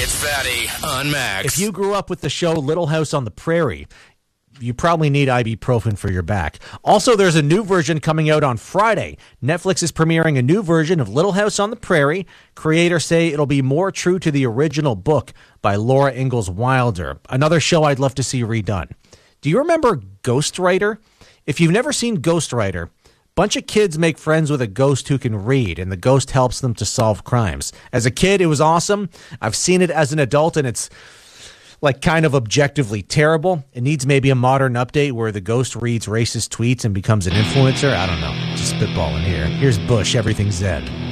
It's Fatty on Max. If you grew up with the show Little House on the Prairie, you probably need ibuprofen for your back. Also, there's a new version coming out on Friday. Netflix is premiering a new version of Little House on the Prairie. Creators say it'll be more true to the original book by Laura Ingalls Wilder. Another show I'd love to see redone. Do you remember Ghostwriter? If you've never seen Ghostwriter, bunch of kids make friends with a ghost who can read, and the ghost helps them to solve crimes. As a kid, it was awesome. I've seen it as an adult, and it's like kind of objectively terrible. It needs maybe a modern update where the ghost reads racist tweets and becomes an influencer. I don't know. Just spitballing here. Here's Bush, Everything Zed.